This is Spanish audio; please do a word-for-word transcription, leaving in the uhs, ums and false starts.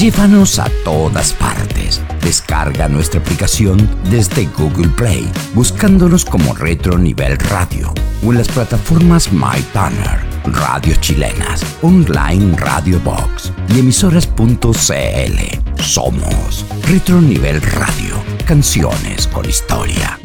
Llévanos a todas partes. Descarga nuestra aplicación desde Google Play, buscándonos como Retro Nivel Radio, o en las plataformas MyTuner, Radio Chilenas, Online Radio Box y emisoras punto c l. Somos Retro Nivel Radio, canciones con historia.